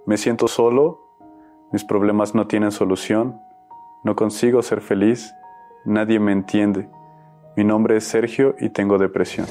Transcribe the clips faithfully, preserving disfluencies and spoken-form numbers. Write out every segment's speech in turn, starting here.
Me siento solo, mis problemas no tienen solución, no consigo ser feliz, nadie me entiende. Mi nombre es Sergio y tengo depresión.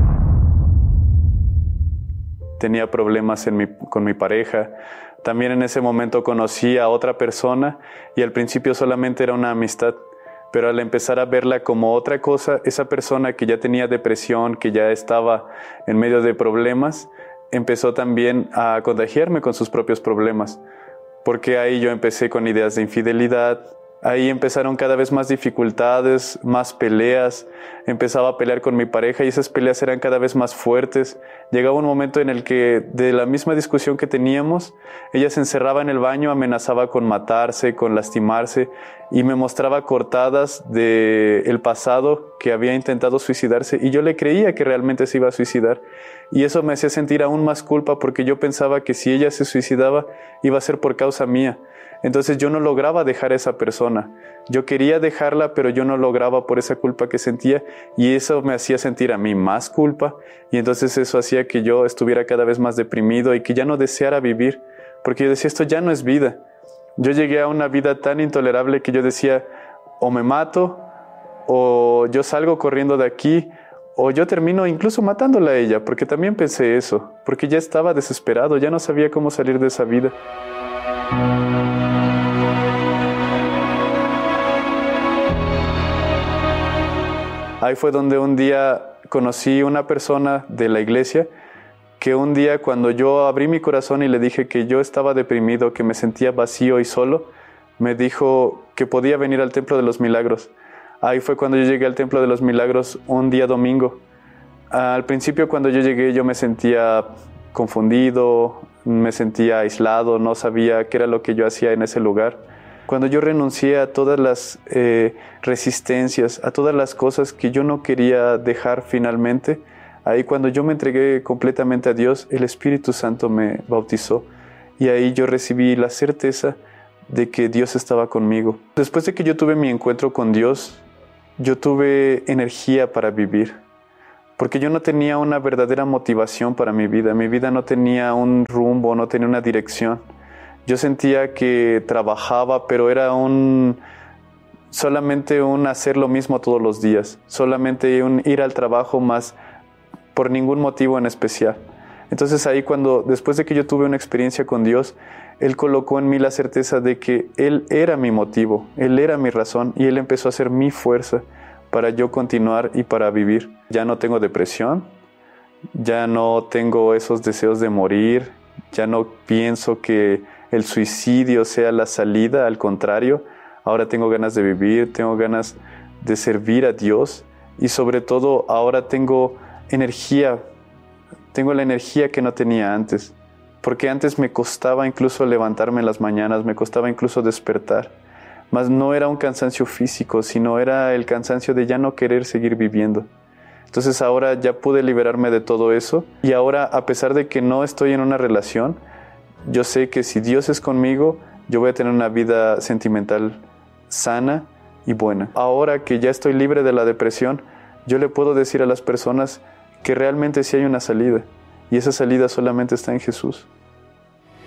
Tenía problemas en mi, con mi pareja. También en ese momento conocí a otra persona y al principio solamente era una amistad. Pero al empezar a verla como otra cosa, esa persona que ya tenía depresión, que ya estaba en medio de problemas, empezó también a contagiarme con sus propios problemas. Porque ahí yo empecé con ideas de infidelidad, ahí empezaron cada vez más dificultades, más peleas, empezaba a pelear con mi pareja y esas peleas eran cada vez más fuertes. Llegaba un momento en el que de la misma discusión que teníamos, ella se encerraba en el baño, amenazaba con matarse, con lastimarse y me mostraba cortadas del pasado que había intentado suicidarse y yo le creía que realmente se iba a suicidar y eso me hacía sentir aún más culpa porque yo pensaba que si ella se suicidaba iba a ser por causa mía. Entonces yo no lograba dejar a esa persona. Yo quería dejarla, pero yo no lograba por esa culpa que sentía y eso me hacía sentir a mí más culpa y entonces eso hacía que yo estuviera cada vez más deprimido y que ya no deseara vivir, porque yo decía, esto ya no es vida. Yo llegué a una vida tan intolerable que yo decía, o me mato, o yo salgo corriendo de aquí, o yo termino incluso matándola a ella, porque también pensé eso, porque ya estaba desesperado, ya no sabía cómo salir de esa vida. Ahí fue donde un día conocí una persona de la iglesia que un día cuando yo abrí mi corazón y le dije que yo estaba deprimido, que me sentía vacío y solo, me dijo que podía venir al Templo de los Milagros. Ahí fue cuando yo llegué al Templo de los Milagros un día domingo. Al principio cuando yo llegué yo me sentía confundido, me sentía aislado, no sabía qué era lo que yo hacía en ese lugar. Cuando yo renuncié a todas las eh, resistencias, a todas las cosas que yo no quería dejar finalmente, ahí cuando yo me entregué completamente a Dios, el Espíritu Santo me bautizó y ahí yo recibí la certeza de que Dios estaba conmigo. Después de que yo tuve mi encuentro con Dios, yo tuve energía para vivir, porque yo no tenía una verdadera motivación para mi vida. Mi vida no tenía un rumbo, no tenía una dirección. Yo sentía que trabajaba, pero era un solamente un hacer lo mismo todos los días, solamente un ir al trabajo más por ningún motivo en especial. Entonces ahí cuando, después de que yo tuve una experiencia con Dios, Él colocó en mí la certeza de que Él era mi motivo, Él era mi razón y Él empezó a ser mi fuerza para yo continuar y para vivir. Ya no tengo depresión, ya no tengo esos deseos de morir, ya no pienso que el suicidio sea la salida, al contrario, ahora tengo ganas de vivir, tengo ganas de servir a Dios y sobre todo ahora tengo energía, tengo la energía que no tenía antes, porque antes me costaba incluso levantarme en las mañanas, me costaba incluso despertar, mas no era un cansancio físico, sino era el cansancio de ya no querer seguir viviendo. Entonces ahora ya pude liberarme de todo eso y ahora, a pesar de que no estoy en una relación, yo sé que si Dios es conmigo, yo voy a tener una vida sentimental sana y buena. Ahora que ya estoy libre de la depresión, yo le puedo decir a las personas que realmente sí hay una salida y esa salida solamente está en Jesús.